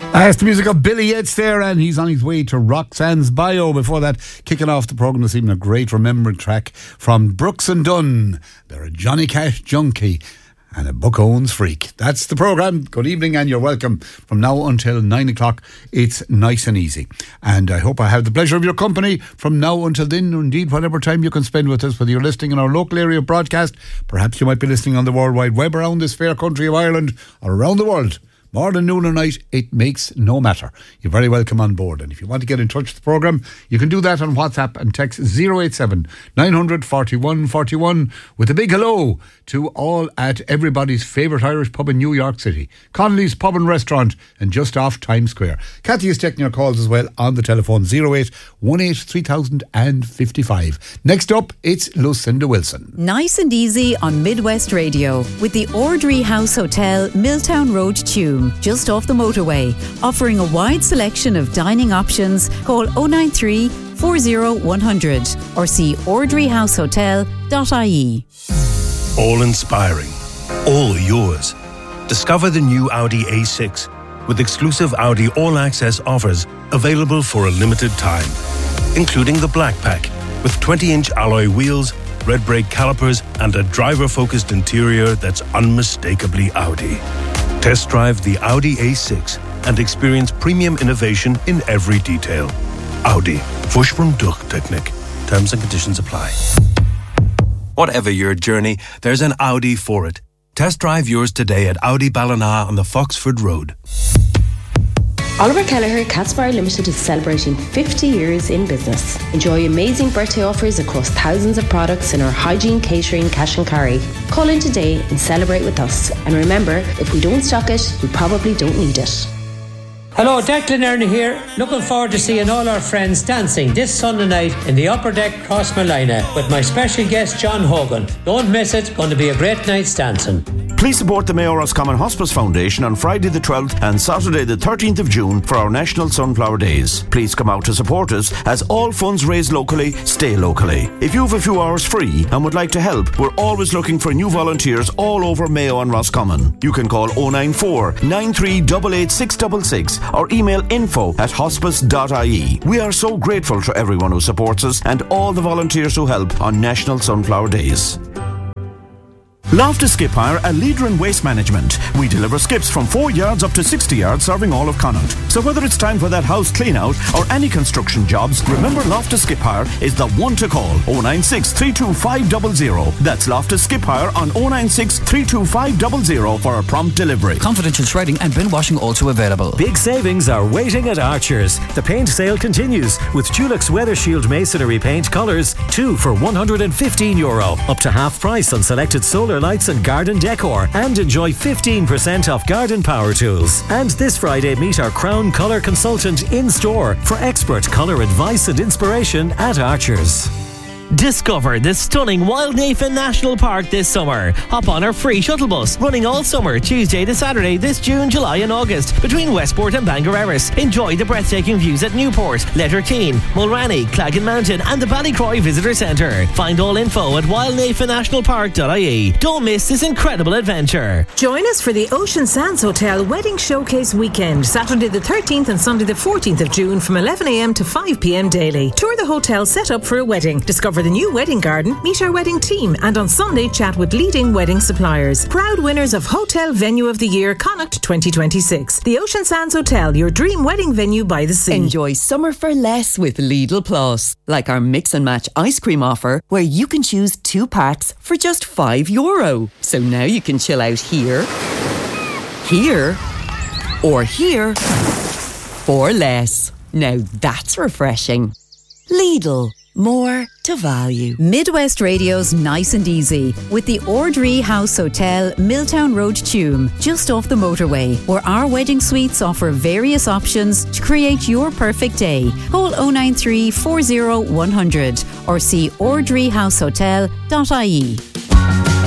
It's the music of Billy Yates there, and he's on his way to Roxanne's bio. Before that, kicking off the programme this evening, a great remembrance track from Brooks and Dunn. They're a Johnny Cash junkie and a Buck Owens freak. That's the programme. Good evening and you're welcome. From now until 9 o'clock, it's nice and easy. And I hope I have the pleasure of your company from now until then, indeed whatever time you can spend with us, whether you're listening in our local area broadcast, perhaps you might be listening on the World Wide Web around this fair country of Ireland or around the world. Morning, noon or night, it makes no matter. You're very welcome on board. And if you want to get in touch with the programme, you can do that on WhatsApp and text 087 900 41 41 with a big hello to all at everybody's favourite Irish pub in New York City, Connolly's Pub and Restaurant, and just off Times Square. Kathy is taking your calls as well on the telephone 08 18 3055. Next up, it's Lucinda Wilson. Nice and easy on Midwest Radio with the Ordry House Hotel, Milltown Road, Tuam, just off the motorway, offering a wide selection of dining options. Call 093 40 100 or see ordryhousehotel.ie. All inspiring, all yours. Discover the new Audi A6 with exclusive Audi all-access offers available for a limited time, including the Black Pack with 20-inch alloy wheels, red brake calipers and a driver-focused interior that's unmistakably Audi. Test drive the Audi A6 and experience premium innovation in every detail. Audi. Fusch from Durchtechnik. Terms and conditions apply. Whatever your journey, there's an Audi for it. Test drive yours today at Audi Ballina on the Foxford Road. Oliver Kelleher Catsbar Limited is celebrating 50 years in business. Enjoy amazing birthday offers across thousands of products in our hygiene, catering, cash and carry. Call in today and celebrate with us. And remember, if we don't stock it, we probably don't need it. Hello, Declan Ernie here. Looking forward to seeing all our friends dancing this Sunday night in the Upper Deck Cross Malina with my special guest John Hogan. Don't miss it, going to be a great night's dancing. Please support the Mayo Roscommon Hospice Foundation on Friday the 12th and Saturday the 13th of June for our National Sunflower Days. Please come out to support us as all funds raised locally stay locally. If you have a few hours free and would like to help, we're always looking for new volunteers all over Mayo and Roscommon. You can call 094 9388 666 or email info@hospice.ie. We are so grateful to everyone who supports us and all the volunteers who help on National Sunflower Days. Loftus Skip Hire, a leader in waste management. We deliver skips from 4 yards up to 60 yards, serving all of Connaught. So whether it's time for that house clean out or any construction jobs, remember Loftus Skip Hire is the one to call. 096 325 00. That's Loftus Skip Hire on 096 325 00 for a prompt delivery. Confidential shredding and bin washing also available. Big savings are waiting at Archer's. The paint sale continues with Dulux Weather Shield Masonry paint colours, 2 for €115. Up to half price on selected solar lights and garden decor, and enjoy 15% off garden power tools. And this Friday, meet our Crown Colour consultant in store for expert colour advice and inspiration at Archer's. Discover the stunning Wildnafen National Park this summer. Hop on our free shuttle bus, running all summer, Tuesday to Saturday, this June, July and August, between Westport and Bangor Erris. Enjoy the breathtaking views at Newport, Letterkeene, Mulranny, Claggan Mountain and the Ballycroy Visitor Centre. Find all info at wildnafennationalpark.ie. Don't miss this incredible adventure. Join us for the Ocean Sands Hotel Wedding Showcase Weekend, Saturday the 13th and Sunday the 14th of June from 11am to 5pm daily. Tour the hotel set up for a wedding. Discover the new wedding garden, meet our wedding team, and on Sunday chat with leading wedding suppliers. Proud winners of Hotel Venue of the Year Connaught 2026. The Ocean Sands Hotel, your dream wedding venue by the sea. Enjoy summer for less with Lidl Plus, like our mix and match ice cream offer where you can choose 2 packs for just €5. So now you can chill out here, here, or here for less. Now that's refreshing. Lidl. More to value. Midwest Radio's Nice and Easy with the Ordry House Hotel, Milltown Road, Tuam, just off the motorway, where our wedding suites offer various options to create your perfect day. Call 093 40 100 or see ordryhousehotel.ie.